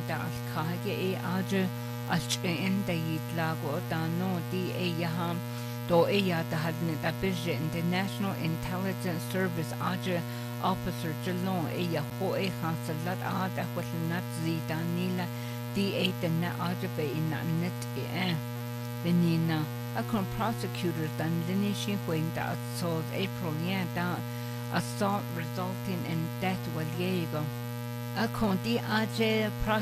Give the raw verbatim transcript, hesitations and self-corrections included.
da al-kage e aja al-ch'in da yitlago da no di e yaham do e ya da hadne da birje in the National Intelligence Service aja Officer Jalon e ya ho e khansalat a da khwalnat zida nila di e da na aja be in na net e benina akon prosecutors dan linishin when da assault April yeah da assault resulting in death wal yego akon di aja